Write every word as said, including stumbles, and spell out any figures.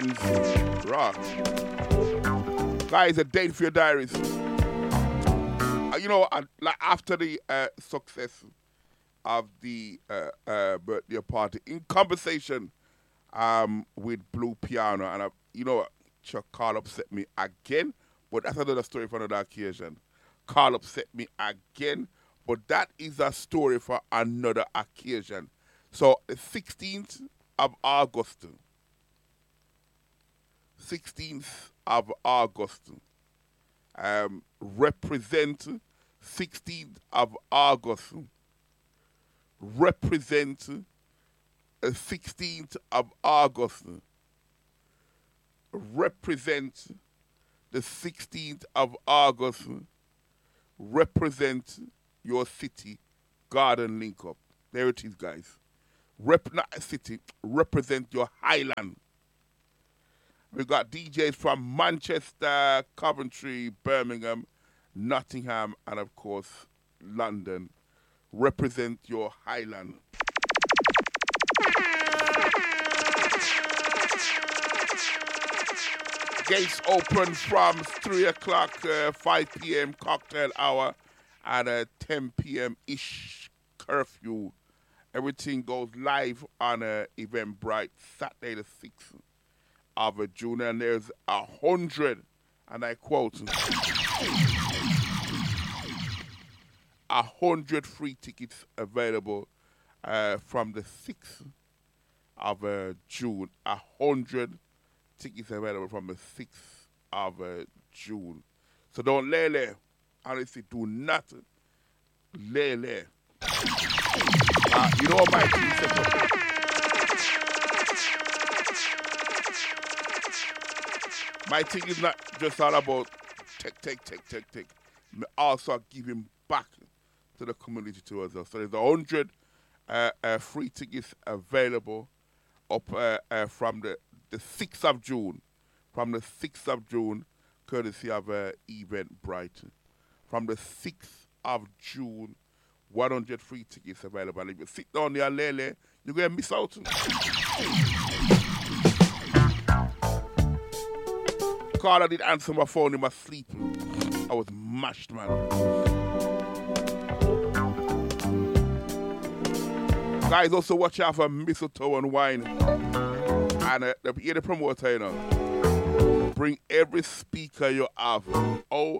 Right. Guys, a date for your diaries. Uh, you know, uh, like after the uh, success of the uh, uh, birthday party, in conversation um, with Blue Piano, and uh, you know, Chuck Carl upset me again, but that's another story for another occasion. Carl upset me again, but that is a story for another occasion. So, the sixteenth of August, sixteenth of August, um, represent sixteenth of August, represent uh, sixteenth of August, represent the sixteenth of August, represent your city, Garden Link Up. There it is, guys. Rep, not a city, represent your highland. We got D Js from Manchester, Coventry, Birmingham, Nottingham, and of course, London. Represent your highland. Gates open from three o'clock, uh, five p.m. cocktail hour, and a ten p.m. ish curfew. Everything goes live on uh, Eventbrite Saturday the sixth of June, and there's a hundred, and I quote, a hundred free tickets available uh, from the sixth of uh, June. A hundred tickets available from the sixth of uh, June. So don't lay there. Honestly, do not lay there. Uh, you know what my team set up? My thing is not just all about take, take, take, take, take. I'm also giving back to the community too as well. So there's a hundred uh, uh, free tickets available up uh, uh, from the, the sixth of June. From the sixth of June, courtesy of uh, Eventbrite. From the sixth of June, one hundred free tickets available. And if you sit down there, Lele, you're going to miss out. Carla did answer my phone in my sleep. I was mashed, man. Guys, also watch out for Mistletoe and Wine. And uh, the, you're the promoter, you know. Bring every speaker you have. Oh,